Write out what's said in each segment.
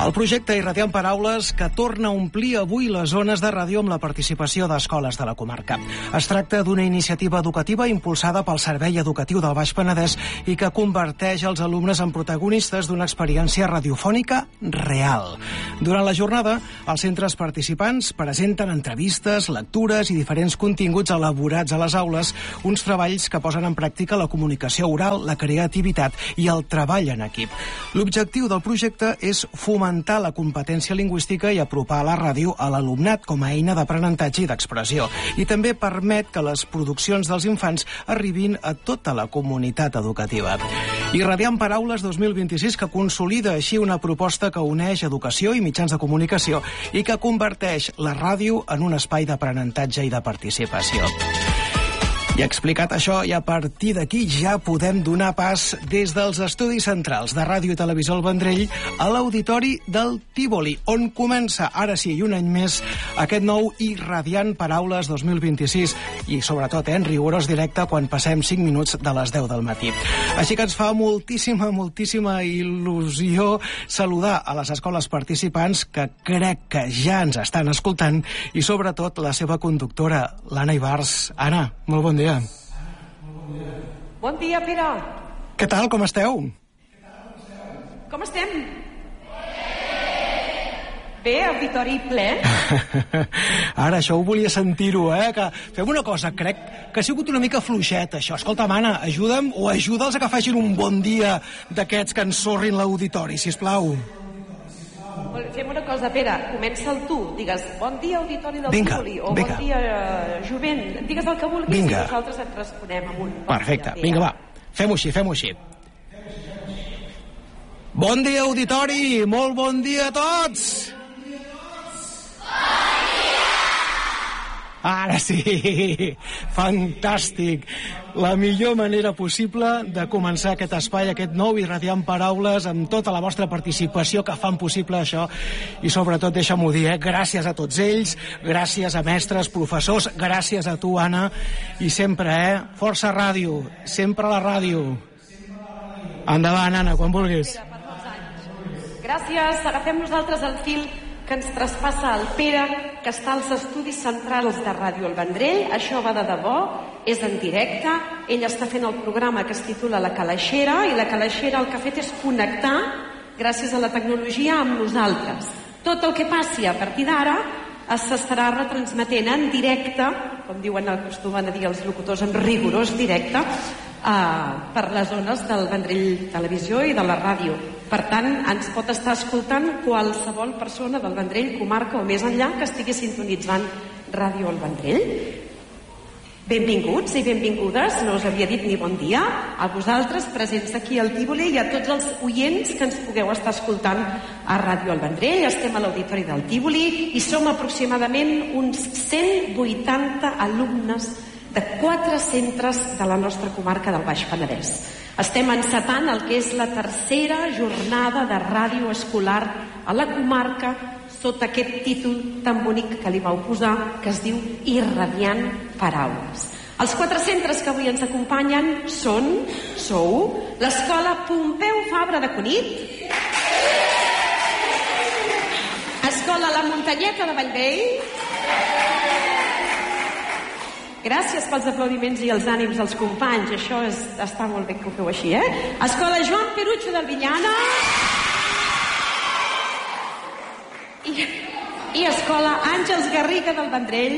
El projecte Irradiant Paraules, que torna a omplir avui les zones de ràdio amb la participació d'escoles de la comarca. Es tracta d'una iniciativa educativa impulsada pel Servei Educatiu del Baix Penedès i que converteix els alumnes en protagonistes d'una experiència radiofònica real. Durant la jornada, els centres participants presenten entrevistes, lectures i diferents continguts elaborats a les aules, uns treballs que posen en pràctica la comunicació oral, la creativitat i el treball en equip. L'objectiu del projecte és fomentar la competència lingüística i apropar la ràdio a l'alumnat com a eina d'aprenentatge i d'expressió. I també permet que les produccions dels infants arribin a tota la comunitat educativa. Irradiant Paraules 2026, que consolida així una proposta que uneix educació i mitjans de comunicació i que converteix la ràdio en un espai d'aprenentatge i de participació. I explicat això, i a partir d'aquí ja podem donar pas des dels estudis centrals de Ràdio i Televisió al Vendrell a l'Auditori del Tívoli, on comença, ara sí, i un any més, aquest nou Irradiant Paraules 2026, i sobretot en rigorós directe quan passem 5 minuts de les 10 del matí. Així que ens fa moltíssima il·lusió saludar a les escoles participants, que crec que ja ens estan escoltant, i sobretot la seva conductora, l'Anna Ibars. Anna, molt bon dia. Bon dia, Pere. Què tal, com esteu? Com estem? Bé, auditori ple. Ara, això ho volia sentir-ho, que fem una cosa, crec que ha sigut una mica fluixet, això. Escolta, Anna, ajuda'm o ajuda'ls a que facin un bon dia d'aquests que ensorrin l'auditori, sisplau. Fem una cosa, Pere, comença'l tu. Digues, bon dia, auditori del Tívoli, o bon dia, jovent. Digues el que vulguis i nosaltres et responem amb un bon Perfecte, dia. Vinga, va, fem-ho així. Bon dia, auditori, molt bon dia a tots! Ara sí! Fantàstic! La millor manera possible de començar aquest espai, aquest nou Irradiant Paraules, amb tota la vostra participació que fan possible això. I sobretot, deixa'm-ho dir, gràcies a tots ells, gràcies a mestres, professors, gràcies a tu, Anna, i sempre, força ràdio, sempre la ràdio. Endavant, Anna, quan vulguis. Gràcies, agafem nosaltres el fil que ens traspassa el Pere, que està als estudis centrals de Ràdio El Vendrell. Això va de debò, és en directe. Ell està fent el programa que es titula La Calaixera, i La Calaixera el que ha fet és connectar, gràcies a la tecnologia, amb nosaltres. Tot el que passi a partir d'ara s'estarà retransmetent en directe, com acostumen a dir els locutors, en rigorós directe, per les zones del Vendrell Televisió i de la ràdio. Per tant, ens pot estar escoltant qualsevol persona del Vendrell, comarca o més enllà, que estigui sintonitzant Ràdio El Vendrell. Benvinguts i benvingudes, no us havia dit ni bon dia, a vosaltres presents aquí al Tívoli i a tots els oients que ens pugueu estar escoltant a Ràdio El Vendrell. Estem a l'Auditori del Tívoli i som aproximadament uns 180 alumnes de 4 centres de la nostra comarca del Baix Penedès. Estem encetant el que és la tercera jornada de ràdio escolar a la comarca sota aquest títol tan bonic que li vau posar, que es diu Irradiant Paraules. Els 4 centres que avui ens acompanyen sou l'Escola Pompeu Fabra de Cunit, Escola La Muntanyeta de Vallvell. Gràcies pels aplaudiments i els ànims dels companys, això està molt bé que ho feu així, Escola Joan Perucho d'Albinyana i Escola Àngels Garriga del Vendrell.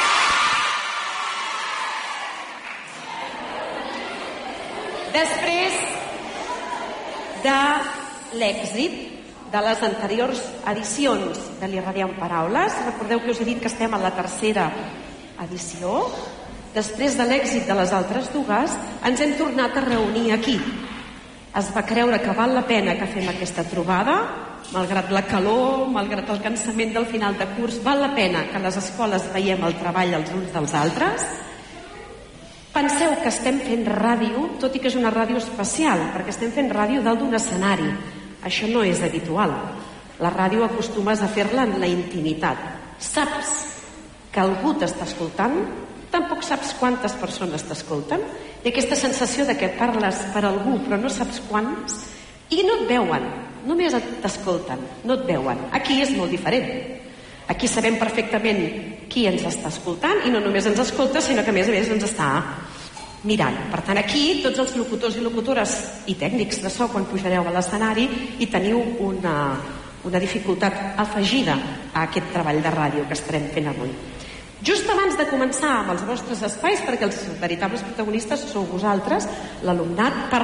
Després de l'èxit de les anteriors edicions de l'Irradiant Paraules, recordeu que us he dit que estem a la tercera edició. Després de l'èxit de les altres dues, ens hem tornat a reunir aquí. Es va creure que val la pena que fem aquesta trobada, malgrat la calor, malgrat el cansament del final de curs, val la pena que les escoles veiem el treball els uns dels altres. Penseu que estem fent ràdio, tot i que és una ràdio especial, perquè estem fent ràdio dalt d'un escenari. Això no és habitual. La ràdio acostumes a fer-la en la intimitat. Saps que algú t'està escoltant, tampoc saps quantes persones t'escolten, i aquesta sensació de que parles per algú però no saps quants, i no et veuen, només t'escolten, no et veuen. Aquí és molt diferent. Aquí sabem perfectament qui ens està escoltant, i no només ens escolta, sinó que a més ens està mirant. Per tant, aquí tots els locutors i locutores i tècnics de so, quan pujareu a l'escenari, hi teniu una dificultat afegida a aquest treball de ràdio que estarem fent avui. Just abans de començar amb els vostres espais, perquè els veritables protagonistes sou vosaltres, l'alumnat,